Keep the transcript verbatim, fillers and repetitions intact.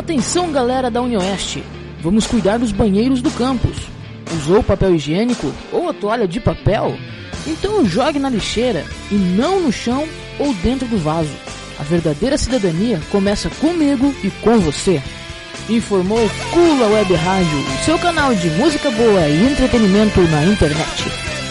Atenção, galera da UniOeste, vamos cuidar dos banheiros do campus. Usou papel higiênico ou a toalha de papel? Então jogue na lixeira e não no chão ou dentro do vaso. A verdadeira cidadania começa comigo e com você. Informou Cula Web Rádio, o seu canal de música boa e entretenimento na internet.